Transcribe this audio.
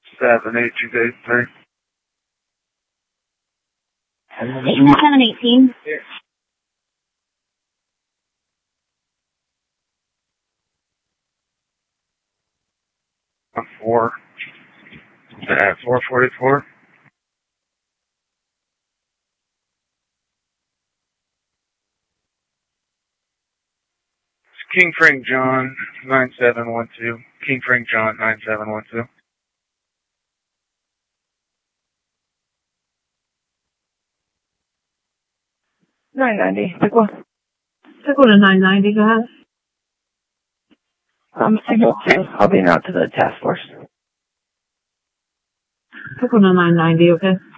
78283. 718. Here. 444. King Frank John 9712. King Frank John 9712. 990. Pick one. Pick one to 990, go ahead. Signal 2. I'll be out to the task force. Pick one to 990, okay?